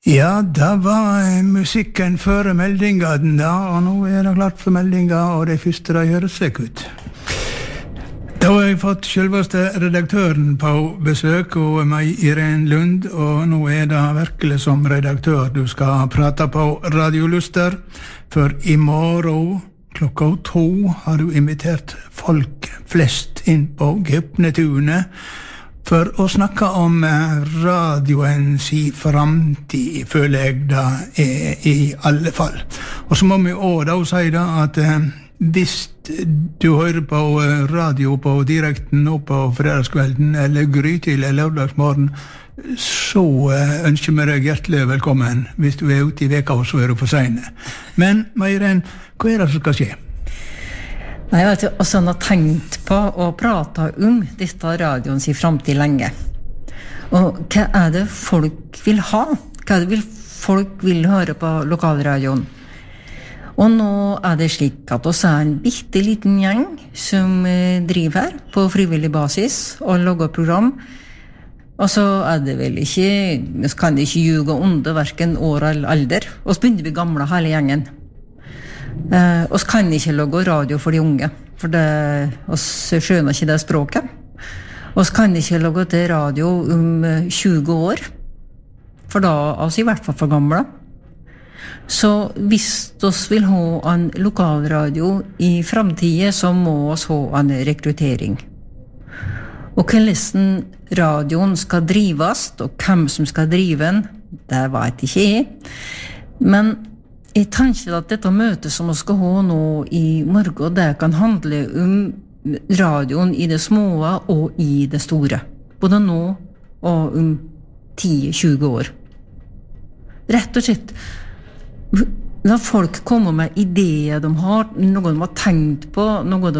Ja, det var musikken før meldinga den da, og nå det klart for meldinga, og det første det høres seg ut. Da har jeg fått selveste redaktøren på besøk, og meg Irene Lund, og nå det virkelig som redaktør du skal prate på Radio Luster, for I morgen klokka 2 har du invitert folk flest inn på Gaupnetunet, for å snakke om radioens framtid, føler jeg det I alle fall. Og så må vi også da si da at hvis du hører på radio på direkten nå på fredagskvelden, eller grytidlig eller lørdagsmorgen, så ønsker vi deg hjertelig velkommen. Hvis du ute I veka, så du for sene. Men, Meiren, hva det som skal skje? Nei, vet du, og sånn har tenkt på å prate om dette radioens framtid lenge. Og hva det folk vil ha? Hva det folk vil høre på lokalradioen? Og nå det slik at oss en bitte liten gjeng som driver her på frivillig basis og lager program. Og så det vel ikke, vi kan ikke ljuge under hverken år eller alder. Og så begynner vi gamle hele gjengen. Oss kan ikke lage radio for de unge, for oss skjønner ikke det språket. Oss kan ikke lage til radio om 20 år, for da oss I hvert fall for gamle. Så hvis oss vil ha en lokalradio I framtiden, så må oss ha en rekruttering. Og hvordan radioen skal drives, og hvem som skal drive den, det vet ikke jeg. Men jeg tenker at dette møtet som vi skal ha nå I morgen, det kan handle om radioen I det små og I det store. Både nå og om 10-20 år. Rett og slett, la folk komme med ideer de har, noe de har tenkt på, noe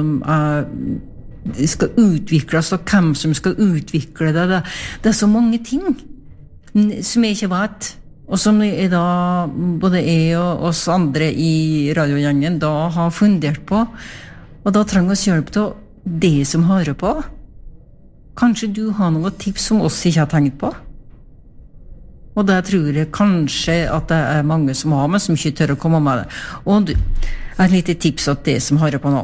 de skal utvikles, og hvem som skal utvikle det. Det så mange ting som jeg ikke vet. Og som da både jeg og oss andre I radiogjengen da har fundert på. Og da trenger oss hjelp til det som hører på. Kanskje du har noen tips som oss ikke har tenkt på? Og det tror jeg kanskje at det mange som har, men som ikke tør å komme med det. Og et lite tips til det som hører på nå.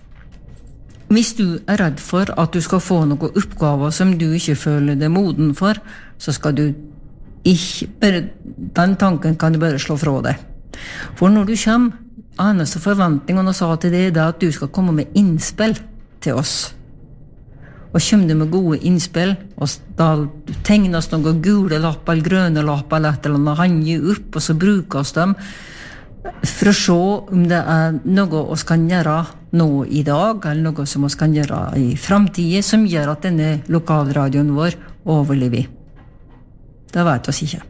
Hvis du redd for at du skal få noen oppgaver som du ikke føler deg moden for, så skal du ikke bare, den tanken kan du bare slå fra deg. For når du kommer, eneste forventningen og sa til deg at du skal komme med innspill til oss. Og kommer du med gode innspill, og da tegnes noen gule lapper eller grønne lapper eller et eller annet, hanger opp, og så brukes de for å se om det noe vi kan gjøre nå I dag, eller noe som vi kan gjøre I framtiden, som gjør at denne lokalradioen vår overlever. Det vet oss ikke.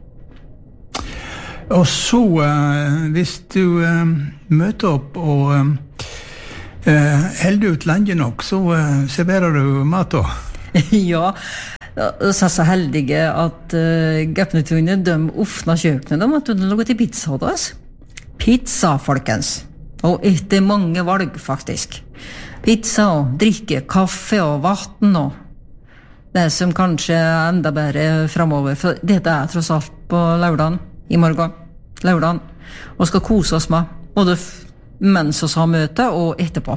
Og så, hvis du møter opp og holder ut lenge nok, så serverer du mat da? Ja, så heldige at Gaupnetunet, de åpner kjøkkenet, de måtte lage til pizza til oss. Pizza, folkens. Og etter mange valg, faktisk. Pizza og drikke, kaffe og vatten og det som kanskje enda bedre fremover, for dette tross alt på lørdagen, I morgen, lørdagen, og skal kose oss med, både mens vi har møte og etterpå.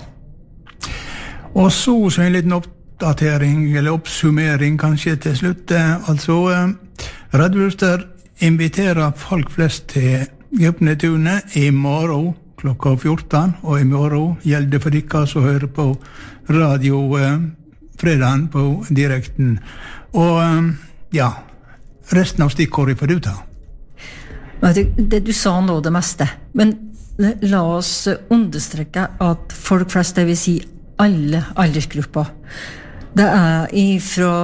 Og så en liten oppdatering, eller oppsummering kanskje til slutt, altså Radio Luster inviterer folk flest til Gaupnetunet I morgen klokka 14, og I morgen gjelder for dere som hører på radio fredagen på direkten. Og ja, resten av stikkordet får du ta. Det du sa nå det meste, men la oss understreke at folk flest, det vil si alle aldersgrupper, det ifra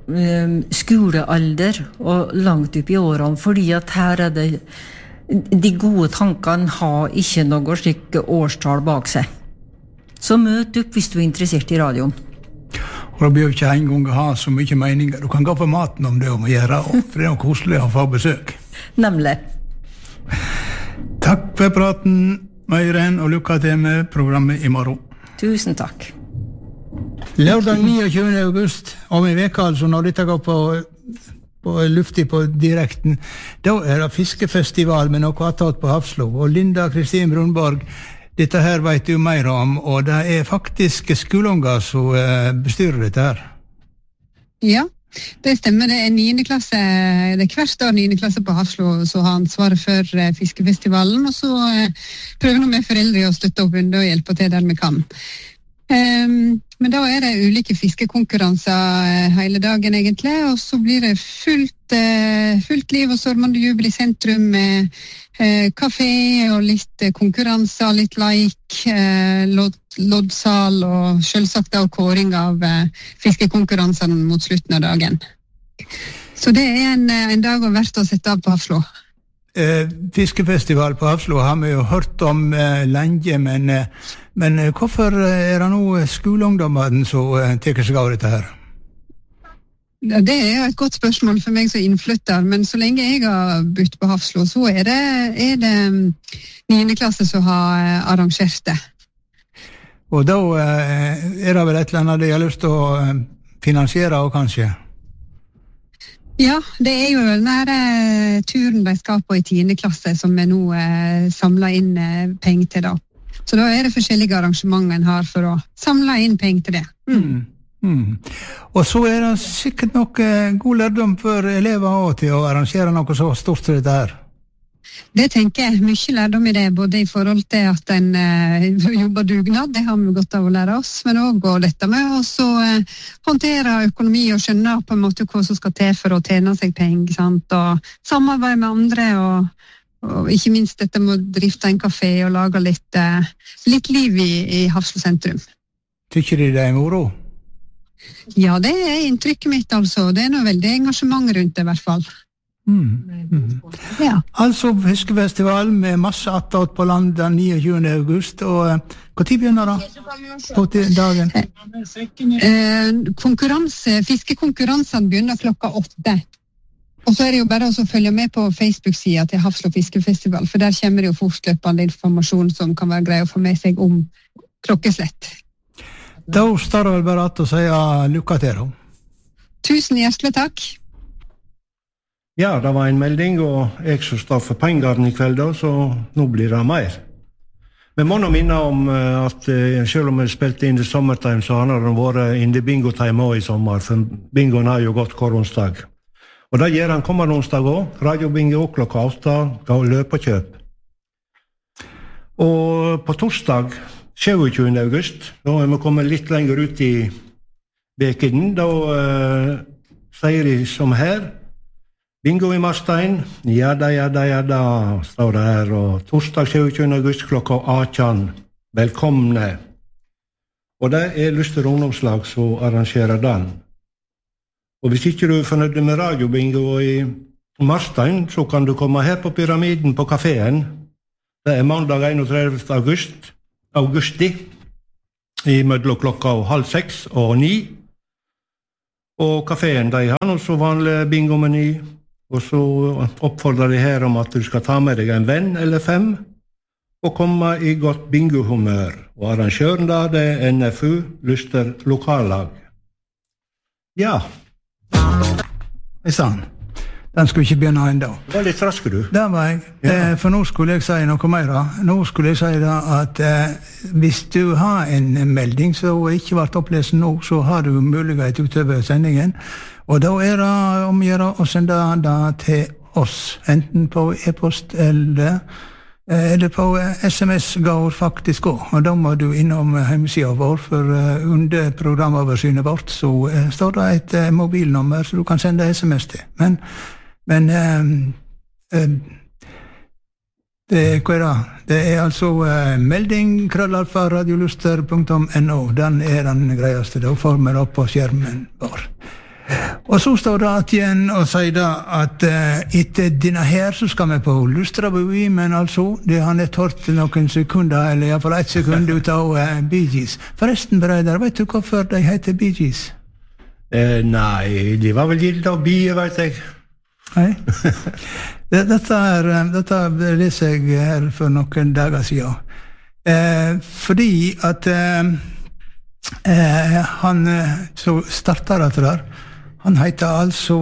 skolealder og langt opp I årene, fordi at her det de gode tankene har ikke noe slik årstall bak seg. Så møt opp hvis du interessert I radioen. Og da bør ikke en gang ha så mye meninger. Du kan gå på maten om det om å gjøre, for det koselig å få besøk. Nemlig. Takk for praten, Meiren, og lykke til med programmet I morgen. Tusen takk. Lørdag 29. august, om en veka altså, når dette går på luftig på direkten. Da det fiskefestival med noe attåt på Hafslo. Og Linda Kristin Brunborg, dette her vet du mer om, og det faktisk skoleunger som bestyrer dette her. Ja, det stemmer. Det 9. klasse, det hvert år 9. klasse på Hafslo som har ansvaret for fiskefestivalen, og så prøver vi foreldre å støtte opp under og hjelpe til der vi kan. Men da det ulike fiskekonkurranser hele dagen egentlig, og så blir det fullt liv og stormende jubel i sentrum med kafé og litt konkurranser, litt loddsal og selvsagt av kåring av fiskekonkurransene mot slutten av dagen. Så det en dag verdt å sette av på Hafslo. Fiskefestival på Hafslo har vi jo hørt om lenge, men hvorfor det nå skoleungdommene som tar seg av dette her? Ja, det jo et godt spørsmål for meg som innflytter, men så lenge jeg har bodd på Hafslo, så det 9. klasse som har arrangert det. Og da det vel et eller annet de har lyst til å finansiere også, kanskje? Ja, det jo denne turen de skal på i 10. klasse som vi nå samler inn penger til da. Så da det forskjellige arrangementer en har for å samle inn penger til det. Og så det sikkert noe god lærdom for elever også til å arrangere noe så stort som dette her. Det tenker jeg, mye lærdom i det, både i forhold til at en jobber dugnad, det har vi godt av å lære oss, men også dette med å håndtere økonomi og skjønne på en måte hva som skal til for å tjene seg penger, sant? Og samarbeide med andre, og ikke minst dette med å drifte en kafé og lage litt liv i Hafslo sentrum. Tykker de det moro? Ja, det inntrykket mitt altså. Det noe veldig engasjement rundt det i hvert fall. Ja. Altså fiskefestival med masse attåt på land den 29. august, og hva tid begynner da? På dagen? Fiskekonkurransene begynner klokka 8. Og så det jo bare å følge med på Facebook-siden til Hafslo fiskefestival, for der kommer det jo fortløpende informasjon som kan være grei å få med seg om klokkeslett. Da står det vel bare at å si lykke til. Tusen hjertelig takk. Ja, det var en melding, og jeg som står for pengene i kveld, så nå blir det mer. Vi må nå minne om at selv om vi spilte inn i sommertime, så har det vært inn i bingo-time også i sommer, for bingoen har jo gått hver onsdag. Og det gjør han kommende onsdag også, radiobingo klokka 8, ga løp og kjøp. Og på torsdag, 27. august, da vi kommet litt lenger ut i vekeden, da sier de som her, bingo i Marstein, ja da, står det her, og torsdag 27. august klokka 18, velkomne. Og det Lyster ungdomslag som arrangerer den. Og hvis ikke du fornøyd med radiobingo i Marstein, så kan du komme her på Pyramiden på kaféen. Det mandag 31. augusti, i mellom klokka 5:30 og 9. Og kaféen, de har også vanlig bingomeny, og så oppfordrer de her om at du skal ta med deg en venn eller 5, og komme i godt bingohumør. Og arrangøren da, det NFU, Lyster lokallag. Ja. Hei sann. Den skulle ikke begynne enda. Det var litt raske du. Det var jeg. Ja. For nå skulle jeg si noe mer. Nå skulle jeg si da at hvis du har en melding som ikke ble opplest nå, så har du mulighet utover sendingen. Og da det om å gjøre å sende det til oss, enten på e-post eller på SMS går faktisk også. Og da må du innom hjemmesiden vår, for under programoversynet vårt så står det et mobilnummer så du kan sende SMS til. Men hva da? Det altså melding@radioluster.no. Den den greieste. Da får vi det opp på skjermen vår. Og så står det at igjen og sier da at etter denne her så skal vi på Lustrabui, men altså, det har nett hørt noen sekunder, eller i hvert fall 1 sekund ut av Bee Gees. Forresten, Breider, vet du hvorfor de heter Bee Gees? Nei, de var vel gitt av bie, vet jeg. Nei. Dette leser jeg her for noen dager siden. Fordi at han så startet dette der, Han heter altså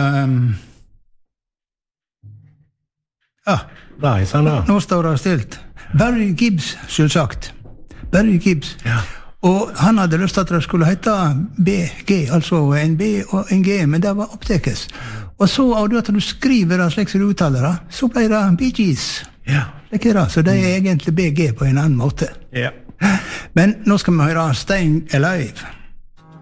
nå står det stilt. Barry Gibbs, selvsagt. Barry Gibbs. Ja. Og han hadde lyst til at det skulle hete BG, altså en B og en G, men det var opptekes. Og så, av det at du skriver det slik som du uttaler det, så ble det Bee Gees. Ja. Så det er egentlig BG på en annen måte. Ja. Men nå skal vi høre Staying Alive.